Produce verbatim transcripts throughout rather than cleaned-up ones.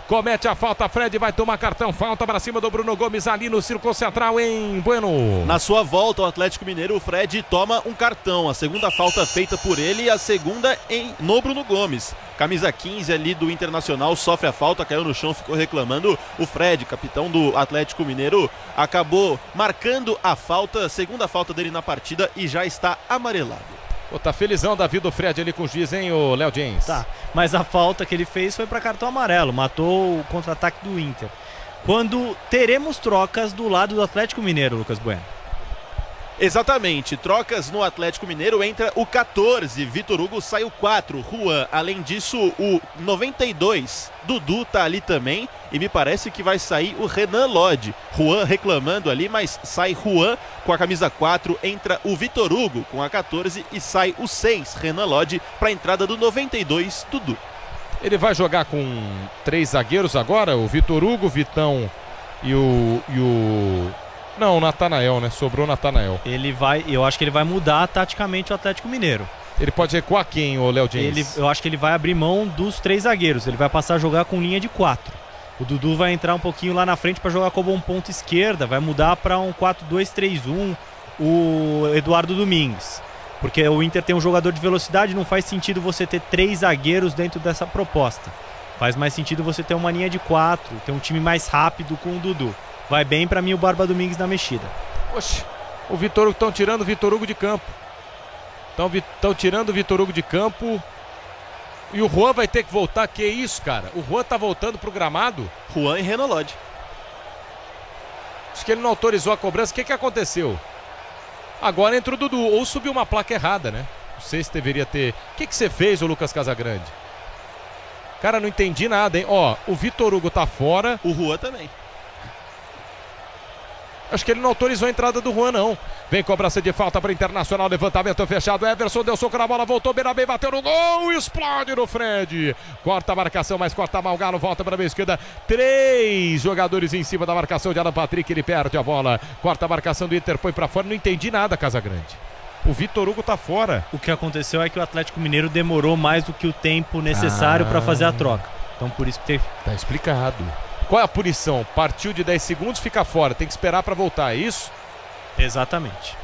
comete a falta, Fred vai tomar cartão, falta para cima do Bruno Gomes ali no círculo central em Bueno. Na sua volta ao Atlético Mineiro, o Fred toma um cartão, a segunda falta feita por ele e a segunda em, no Bruno Gomes. Camisa quinze ali do Internacional sofre a falta, caiu no chão, ficou reclamando. O Fred, capitão do Atlético Mineiro, acabou marcando a falta, segunda falta dele na partida e já está amarelado. Pô, tá felizão Davi do Fred ali com o juiz, hein, o Léo James? Tá, mas a falta que ele fez foi para cartão amarelo, matou o contra-ataque do Inter. Quando teremos trocas do lado do Atlético Mineiro, Lucas Bueno? Exatamente, trocas no Atlético Mineiro, entra o catorze, Vitor Hugo sai o quatro, Juan, além disso o noventa e dois, Dudu tá ali também e me parece que vai sair o Renan Lodge, Juan reclamando ali, mas sai Juan com a camisa quatro, entra o Vitor Hugo com a catorze e sai o seis, Renan Lodge, para a entrada do noventa e dois, Dudu. Ele vai jogar com três zagueiros agora, o Vitor Hugo, o Vitão e o... E o... Não, o Natanael, né? Sobrou o Natanael. Ele vai, eu acho que ele vai mudar taticamente o Atlético Mineiro. Ele pode recuar quem, o Léo James? Ele, eu acho que ele vai abrir mão dos três zagueiros. Ele vai passar a jogar com linha de quatro. O Dudu vai entrar um pouquinho lá na frente para jogar como um ponto esquerda. Vai mudar para um quatro dois três um o Eduardo Domingues. Porque o Inter tem um jogador de velocidade, não faz sentido você ter três zagueiros dentro dessa proposta. Faz mais sentido você ter uma linha de quatro, ter um time mais rápido com o Dudu. Vai bem pra mim o Barba Domingues na mexida. Oxe, o Vitor Hugo, estão tirando o Vitor Hugo de campo. Estão tirando o Vitor Hugo de campo. E o Juan vai ter que voltar. Que isso, cara? O Juan tá voltando pro gramado. Juan e Renan Lodge. Acho que ele não autorizou a cobrança. O que que aconteceu? Agora entra o Dudu. Ou subiu uma placa errada, né? Não sei se deveria ter. O que que você fez, ô Lucas Casagrande? Cara, não entendi nada, hein? Ó, o Vitor Hugo tá fora. O Juan também. Acho que ele não autorizou a entrada do Juan, não. Vem cobrança de falta para o Internacional. Levantamento fechado. Everson deu soco na bola. Voltou bem na bem. Bateu no gol. Explode no Fred. Corta a marcação, mas corta mal o Galo. Volta para a esquerda. Três jogadores em cima da marcação de Alan Patrick. Ele perde a bola. Corta a marcação do Inter. Põe para fora. Não entendi nada, Casagrande. O Vitor Hugo tá fora. O que aconteceu é que o Atlético Mineiro demorou mais do que o tempo necessário ah. para fazer a troca. Então por isso que teve. Tá explicado. Qual é a punição? Partiu de dez segundos, fica fora. Tem que esperar para voltar, é isso? Exatamente.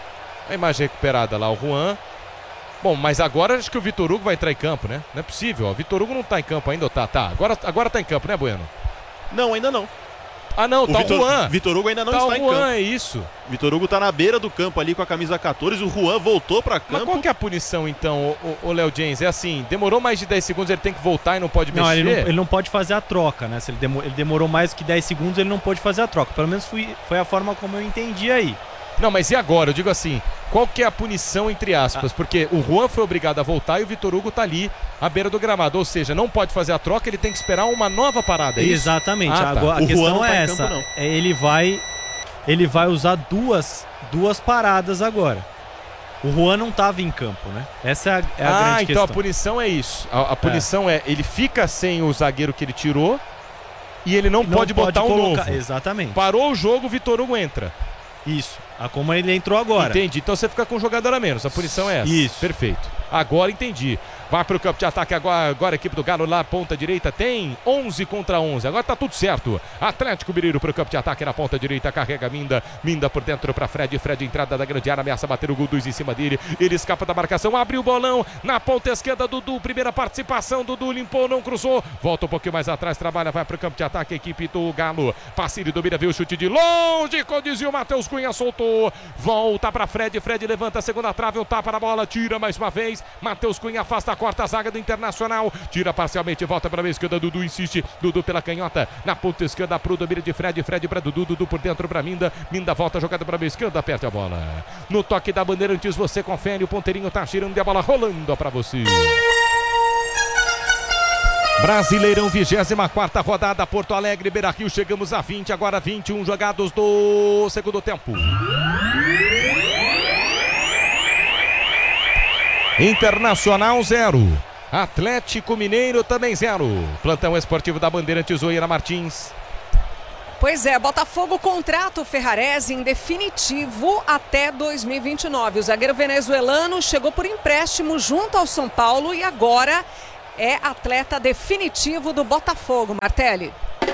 A imagem recuperada lá, o Juan. Bom, mas agora acho que o Vitor Hugo vai entrar em campo, né? Não é possível, ó. O Vitor Hugo não tá em campo ainda, ou tá? Tá, agora, agora tá em campo, né, Bueno? Não, ainda não. Ah, não, o tá Vitor, o Juan. Vitor Hugo ainda não tá está o em Juan, campo. É isso. Vitor Hugo tá na beira do campo ali com a camisa catorze. O Juan voltou pra campo. Mas qual que é a punição, então, o Léo James? É assim, demorou mais de dez segundos, ele tem que voltar e não pode não, mexer? Ele não, ele não pode fazer a troca, né? Se ele, demor, ele demorou mais que dez segundos, ele não pode fazer a troca. Pelo menos foi, foi a forma como eu entendi aí. Não, mas e agora? Eu digo assim, qual que é a punição, entre aspas? Ah. Porque o Juan foi obrigado a voltar e o Vitor Hugo tá ali à beira do gramado. Ou seja, não pode fazer a troca, ele tem que esperar uma nova parada, é isso? Exatamente. Ah, agora, tá. a questão tá é essa. Campo, é, ele, vai, ele vai usar duas, duas paradas agora. O Juan não estava em campo, né? Essa é a, é a ah, grande então questão. a punição é isso. A, a punição é. é, ele fica sem o zagueiro que ele tirou e ele não, não pode, pode botar o um novo. Exatamente. Parou o jogo, o Vitor Hugo entra. Isso, a como ele entrou agora. Entendi, então você fica com um jogador a menos, a punição é essa. Isso. Perfeito. Agora entendi. Vai pro campo de ataque agora, agora a equipe do Galo lá, ponta direita, tem onze contra onze. Agora tá tudo certo. Atlético Mineiro pro campo de ataque na ponta direita, carrega Minda. Minda por dentro pra Fred. Fred entrada da grande área, ameaça bater o Guduz em cima dele. Ele escapa da marcação, abre o bolão na ponta esquerda, Dudu. Primeira participação, Dudu limpou, não cruzou. Volta um pouquinho mais atrás, trabalha, vai pro campo de ataque a equipe do Galo. Passini domina, viu o chute de longe, condizia o Matheus Cunha, soltou. Volta pra Fred, Fred levanta a segunda trave, um tapa na bola, tira mais uma vez. Matheus Cunha afasta, corta a zaga do Internacional, tira parcialmente, volta para a esquerda, Dudu insiste, Dudu pela canhota, na ponta esquerda pro domínio de Fred, Fred para Dudu, Dudu por dentro para Minda, Minda volta, jogada para a esquerda, perde a bola. No toque da Bandeirantes você confere, o ponteirinho tá girando e a bola rolando para você. Brasileirão, vigésima quarta rodada, Porto Alegre, Beira-Rio, chegamos a vinte, agora vinte e um jogados do segundo tempo. Internacional zero, Atlético Mineiro também zero. Plantão esportivo da Bandeirantes, Zoeira Martins. Pois é, Botafogo contrata o Ferrarese em definitivo até dois mil e vinte e nove. O zagueiro venezuelano chegou por empréstimo junto ao São Paulo e agora é atleta definitivo do Botafogo, Martelli.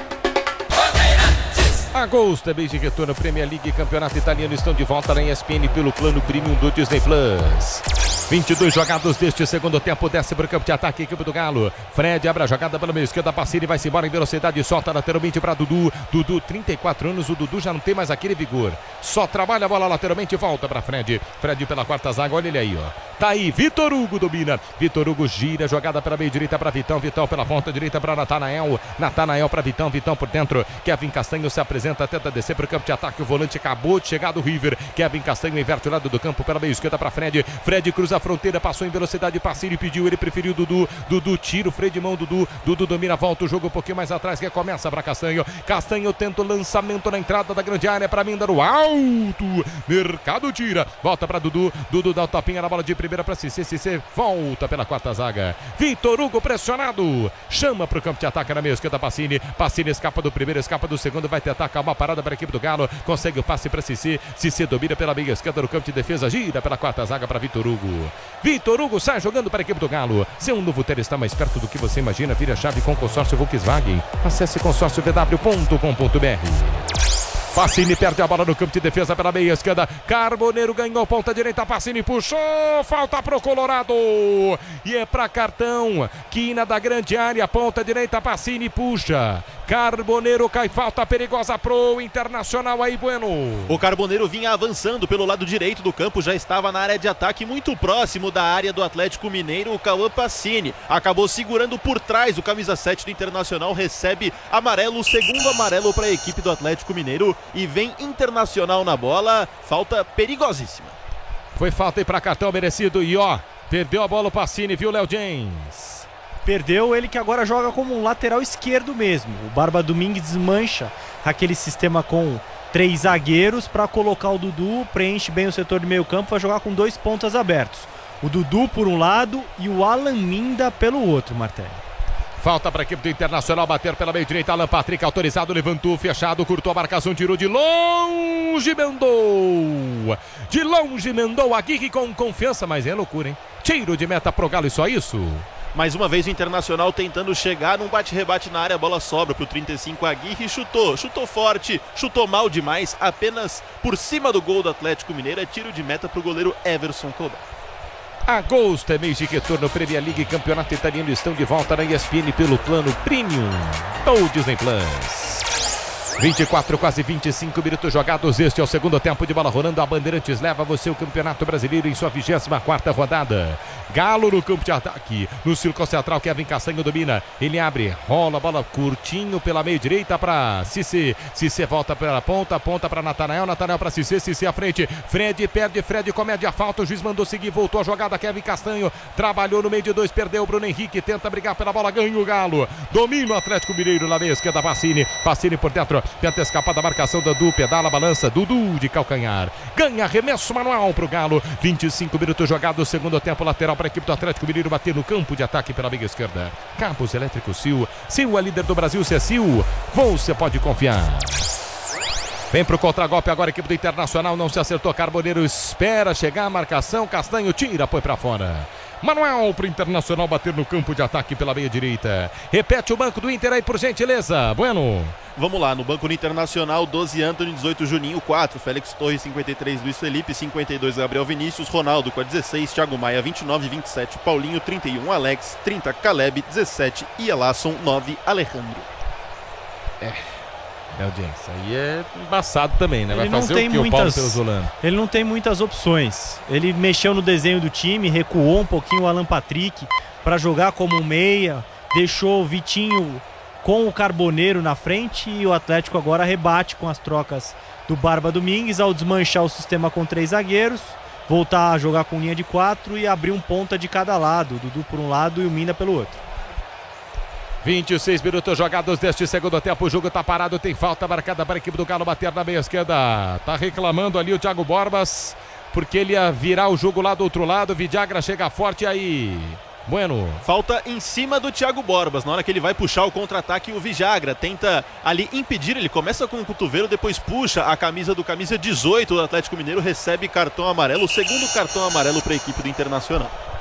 Agosto, também de retorno, Premier League e Campeonato Italiano estão de volta na E S P N pelo plano Premium do Disney Plus. vinte e dois jogados deste segundo tempo, desce para o campo de ataque, equipe do Galo. Fred abre a jogada pela meia esquerda, Pacini vai-se embora em velocidade, solta lateralmente para Dudu. Dudu, trinta e quatro anos, o Dudu já não tem mais aquele vigor. Só trabalha a bola lateralmente e volta para Fred. Fred pela quarta zaga, olha ele aí, ó. Tá aí, Vitor Hugo domina. Vitor Hugo gira, jogada para meio direita para Vitão. Vitão pela ponta direita para Natanael. Natanael para Vitão, Vitão por dentro. Kevin Castanho se apresenta, tenta descer para o campo de ataque. O volante acabou de chegar do River. Kevin Castanho inverte o lado do campo pela meia esquerda para Fred. Fred cruza a fronteira, passou em velocidade, Pacini pediu, ele preferiu Dudu. Dudu tira o freio de mão, Dudu. Dudu domina, volta o jogo um pouquinho mais atrás, que começa para Castanho. Castanho tenta o lançamento na entrada da grande área para Minda no alto. Mercado tira, volta para Dudu. Dudu dá o topinha na bola de primeira para Cissé. Cissé volta pela quarta zaga. Vitor Hugo pressionado, chama para o campo de ataque na meia esquerda, Pacini. Pacini escapa do primeiro, escapa do segundo, vai tentar calmar a parada para a equipe do Galo. Consegue o passe para Cissé. Cissé domina pela meia esquerda no campo de defesa, gira pela quarta zaga para Vitor Hugo. Vitor Hugo sai jogando para a equipe do Galo. Ser um novo ter está mais perto do que você imagina. Vira a chave com consórcio Volkswagen. Acesse consórcio v w ponto com ponto b r. Pacini perde a bola no campo de defesa pela meia esquerda. Carboneiro ganhou ponta direita. Pacini puxou. Falta pro Colorado. E é para cartão. Quina da grande área. Ponta direita. Pacini puxa. Carboneiro cai. Falta perigosa pro Internacional aí, Bueno. O Carboneiro vinha avançando pelo lado direito do campo. Já estava na área de ataque, muito próximo da área do Atlético Mineiro. O Cauã Pacini acabou segurando por trás. O camisa sete do Internacional recebe amarelo. Segundo amarelo para a equipe do Atlético Mineiro. E vem Internacional na bola, falta perigosíssima. Foi falta aí para cartão merecido e ó, perdeu a bola o Pacini, viu, Léo James? Perdeu, ele que agora joga como um lateral esquerdo mesmo. O Barba Domingues desmancha aquele sistema com três zagueiros para colocar o Dudu, preenche bem o setor de meio campo, vai jogar com dois pontas abertos. O Dudu por um lado e o Alan Minda pelo outro, Martelli. Falta para a equipe do Internacional bater pela meia direita. Alan Patrick autorizado, levantou, fechado, curtou a marcação, tirou de longe, Mendou. De longe, Mendou. Aguirre com confiança, mas é loucura, hein? Tiro de meta pro Galo e só isso. Mais uma vez o Internacional tentando chegar num bate-rebate na área, a bola sobra para o trinta e cinco, Aguirre chutou, chutou forte, chutou mal demais, apenas por cima do gol do Atlético Mineiro, é tiro de meta para o goleiro Everson Colbert. Agosto é mês de retorno, Premier League e Campeonato Italiano estão de volta na E S P N pelo plano Premium ou Disney Plus. vinte e quatro, quase vinte e cinco minutos jogados. Este é o segundo tempo de bola rolando. A Bandeirantes leva você o Campeonato Brasileiro em sua vigésima quarta rodada. Galo no campo de ataque. No círculo central, Kevin Castanho domina. Ele abre, rola a bola curtinho pela meia direita para Cissé. Cissé volta pela ponta, ponta para Natanael. Natanael para Cissé, Cissé à frente. Fred perde, Fred comete a falta. O juiz mandou seguir, voltou a jogada. Kevin Castanho trabalhou no meio de dois, perdeu. Bruno Henrique tenta brigar pela bola, ganha o Galo. Domina o Atlético Mineiro na meia esquerda. Pacini, Pacini por dentro. Tenta escapar da marcação da Dudu, pedala, balança, Dudu de calcanhar. Ganha arremesso manual pro Galo. vinte e cinco minutos jogados, segundo tempo, lateral para a equipe do Atlético Mineiro bater no campo de ataque pela meia esquerda. Cabos Elétricos Sil. Sil é líder do Brasil, se é Sil, você pode confiar. Vem pro contragolpe agora a equipe do Internacional, não se acertou, Carboneiro espera chegar a marcação, Castanho tira, põe pra fora. Manuel pro Internacional bater no campo de ataque pela meia direita. Repete o banco do Inter aí, por gentileza, Bueno. Vamos lá, no banco do Internacional, doze Antony, dezoito Juninho, quatro Félix Torres, cinquenta e três Luiz Felipe, cinquenta e dois Gabriel Vinícius, Ronaldo com a dezesseis, Thiago Maia vinte e nove, vinte e sete Paulinho, trinta e um Alex, trinta Caleb, dezessete Ialasson, nove Alejandro. É, é audiência, aí é embaçado também, né? Vai Ele não fazer tem o que muitas, o Paulo Perosolano? Ele não tem muitas opções. Ele mexeu no desenho do time, recuou um pouquinho o Alan Patrick para jogar como um meia, deixou o Vitinho com o Carboneiro na frente e o Atlético agora rebate com as trocas do Barba Domingues ao desmanchar o sistema com três zagueiros, voltar a jogar com linha de quatro e abrir um ponta de cada lado, o Dudu por um lado e o Minda pelo outro. vinte e seis minutos jogados deste segundo tempo, o jogo tá parado, tem falta marcada para a equipe do Galo bater na meia esquerda. Tá reclamando ali o Thiago Borbas, porque ele ia virar o jogo lá do outro lado, o Vidagra chega forte aí. Bueno. Falta em cima do Thiago Borbas, na hora que ele vai puxar o contra-ataque, o Vidagra tenta ali impedir, ele começa com o cotovelo, depois puxa a camisa do camisa dezoito do Atlético Mineiro, recebe cartão amarelo, o segundo cartão amarelo para a equipe do Internacional.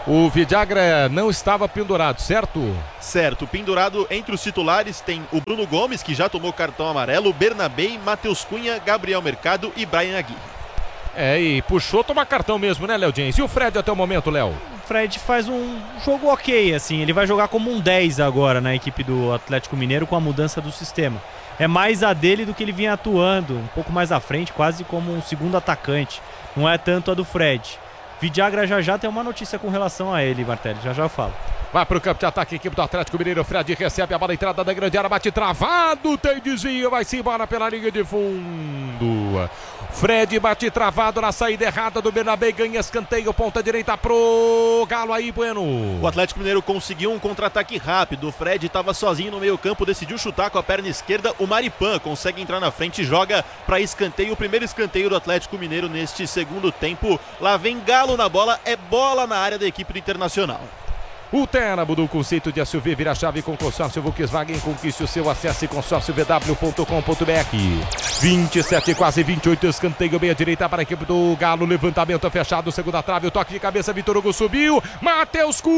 O Vidagra não estava pendurado, certo? Certo, pendurado entre os titulares tem o Bruno Gomes, que já tomou cartão amarelo, o Bernabei, Matheus Cunha, Gabriel Mercado e Brian Aguirre. É, e puxou tomar cartão mesmo, né, Léo James? E o Fred até o momento, Léo? O Fred faz um jogo ok, assim, ele vai jogar como um dez agora na equipe do Atlético Mineiro com a mudança do sistema. É mais a dele do que ele vinha atuando, um pouco mais à frente, quase como um segundo atacante. Não é tanto a do Fred. Vidagra já já tem uma notícia com relação a ele, Martelli, já já eu falo. Vai pro campo de ataque, equipe do Atlético Mineiro. Fred recebe a bola, entrada da grande área, bate travado, tem desvio, vai-se embora pela linha de fundo. Fred bate travado na saída errada do Bernabé, ganha escanteio, ponta direita pro Galo aí, Bueno. O Atlético Mineiro conseguiu um contra-ataque rápido, o Fred estava sozinho no meio campo, decidiu chutar com a perna esquerda, o Maripan consegue entrar na frente e joga para escanteio, o primeiro escanteio do Atlético Mineiro neste segundo tempo. Lá vem Galo na bola, é bola na área da equipe do Internacional. O Terra mudou o conceito de S U V, vira chave com consórcio Volkswagen, conquiste o seu, acesse consórcio v w ponto com ponto b r. vinte e sete, quase vinte e oito, escanteio meia direita para a equipe do Galo, levantamento fechado, segunda trave, o toque de cabeça, Vitor Hugo subiu, Matheus Cunha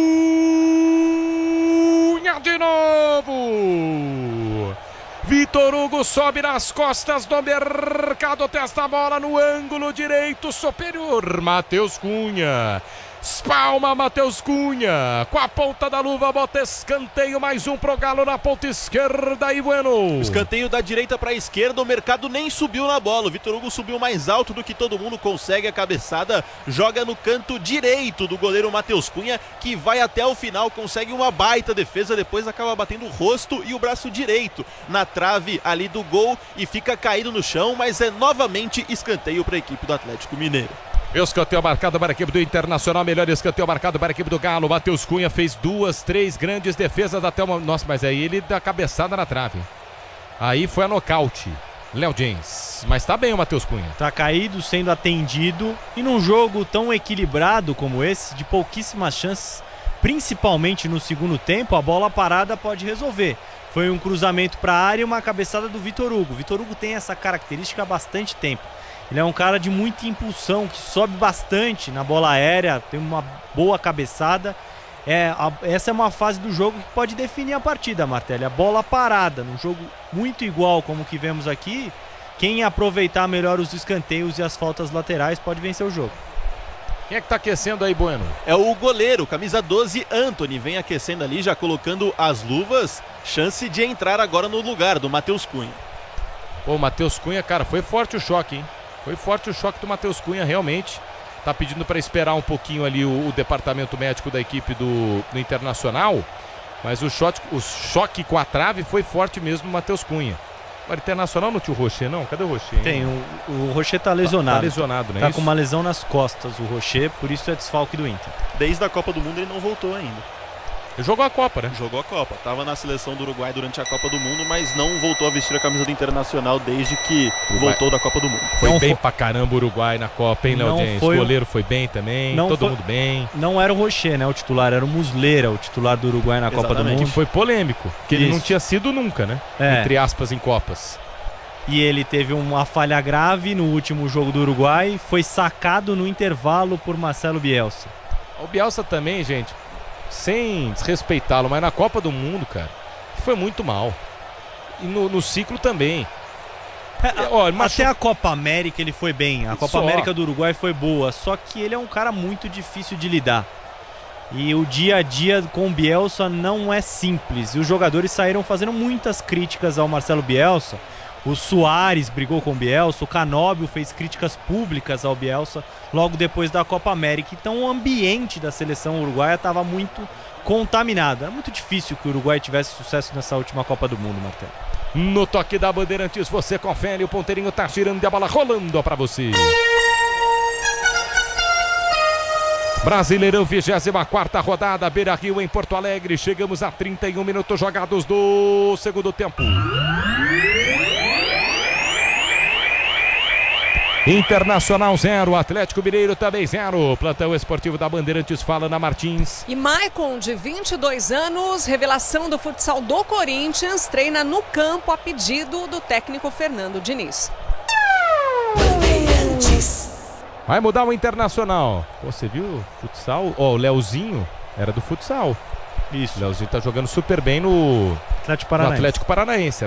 de novo. Vitor Hugo sobe nas costas do Mercado, testa a bola no ângulo direito superior, Matheus Cunha. Espalma Matheus Cunha, com a ponta da luva, bota escanteio, mais um pro Galo na ponta esquerda e Bueno. Escanteio da direita para a esquerda, o Mercado nem subiu na bola, o Vitor Hugo subiu mais alto do que todo mundo, consegue a cabeçada, joga no canto direito do goleiro Matheus Cunha, que vai até o final, consegue uma baita defesa, depois acaba batendo o rosto e o braço direito na trave ali do gol e fica caído no chão, mas é novamente escanteio para a equipe do Atlético Mineiro. Escanteio marcado para a equipe do Internacional, melhor escanteio marcado para a equipe do Galo. Matheus Cunha fez duas, três grandes defesas até uma... Nossa, mas aí ele dá cabeçada na trave. Aí foi a nocaute. Léo James. Mas tá bem o Matheus Cunha. Tá caído, sendo atendido. E num jogo tão equilibrado como esse, de pouquíssimas chances, principalmente no segundo tempo, a bola parada pode resolver. Foi um cruzamento para a área e uma cabeçada do Vitor Hugo. O Vitor Hugo tem essa característica há bastante tempo. Ele é um cara de muita impulsão, que sobe bastante na bola aérea, tem uma boa cabeçada. É, a, essa é uma fase do jogo que pode definir a partida, Martelli. A bola parada, num jogo muito igual como o que vemos aqui, quem aproveitar melhor os escanteios e as faltas laterais pode vencer o jogo. Quem é que tá aquecendo aí, Bueno? É o goleiro, camisa doze, Anthony, vem aquecendo ali, já colocando as luvas, chance de entrar agora no lugar do Matheus Cunha. Pô, o Matheus Cunha, cara, foi forte o choque, hein? Foi forte o choque do Matheus Cunha, realmente. Tá pedindo para esperar um pouquinho ali o, o departamento médico da equipe do, do Internacional. Mas o choque, o choque com a trave foi forte mesmo do Matheus Cunha. Agora, Internacional não tinha o Rocher, não? Cadê o Rocher? Tem, o, o Rocher tá lesionado. Tá, tá lesionado, né? Tá isso? com uma lesão nas costas o Rocher, por isso é desfalque do Inter. Desde a Copa do Mundo ele não voltou ainda. Ele jogou a Copa, né? Jogou a Copa. Tava na seleção do Uruguai durante a Copa do Mundo, mas não voltou a vestir a camisa do Internacional desde que Uruguai. voltou da Copa do Mundo. Foi Não bem foi... pra caramba o Uruguai na Copa, hein, Léo James? O goleiro foi bem também, não todo foi... mundo bem. Não era o Rocher, né, o titular, era o Muslera, o titular do Uruguai na Exatamente. Copa do Mundo. Que foi polêmico, que Isso. ele não tinha sido nunca, né? É. Entre aspas, em Copas. E ele teve uma falha grave no último jogo do Uruguai, foi sacado no intervalo por Marcelo Bielsa. O Bielsa também, gente, sem desrespeitá-lo, mas na Copa do Mundo, cara, foi muito mal. E no, no ciclo também. É, É, ó, ele machu... Até a Copa América ele foi bem, a Copa Só. América do Uruguai foi boa, só que ele é um cara muito difícil de lidar. E o dia a dia com o Bielsa não é simples. E os jogadores saíram fazendo muitas críticas ao Marcelo Bielsa. O Suárez brigou com o Bielsa, o Canóbio fez críticas públicas ao Bielsa logo depois da Copa América. Então o ambiente da seleção uruguaia estava muito contaminado. Era muito difícil que o Uruguai tivesse sucesso nessa última Copa do Mundo, Martelo. No toque da Bandeirantes você confere, o ponteirinho tá girando e a bola rolando para você. Brasileirão, vigésima quarta rodada, Beira-Rio em Porto Alegre. Chegamos a trinta e um minutos jogados do segundo tempo. Internacional zero, Atlético Mineiro também zero. Plantão esportivo da Bandeirantes fala na Martins. E Maicon, de vinte e dois anos, revelação do futsal do Corinthians, treina no campo a pedido do técnico Fernando Diniz. Bandeirantes. Vai mudar o Internacional. Pô, você viu? Futsal. Ó, o Leozinho era do futsal. Isso. O Leozinho tá jogando super bem no Atlético no Paranaense. Atlético Paranaense.